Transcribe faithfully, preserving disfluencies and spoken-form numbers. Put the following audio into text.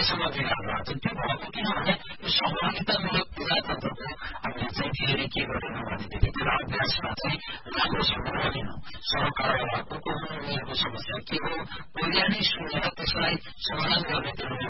अहिलेसम्म बिगार भएको छ त्यो भएको किनभने यो सहभागितामूलक प्रजातन्त्रको हामीले चाहिँ फेरि के गरेनौँ भनेदेखि त्यसको अभ्यासमा चाहिँ राम्रोसँग गरेनौँ सरकारको को को उनीहरूको समस्या के हो पहिला नै सुनेर त्यसलाई समाधान गर्ने